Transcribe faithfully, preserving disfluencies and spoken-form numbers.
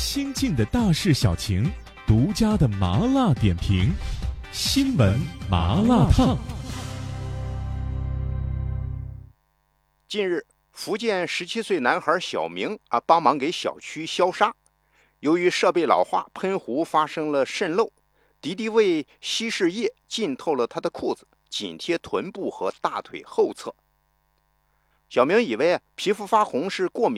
新晋的大事小情，独家的麻辣点评，新闻麻辣烫。 近日，福建十七岁男孩小明啊帮忙给小区消杀，由于设备老化，喷壶发生了渗漏，敌敌畏稀释液浸透了他的裤子，紧贴臀部和大腿后侧。小明以为皮肤发红是过敏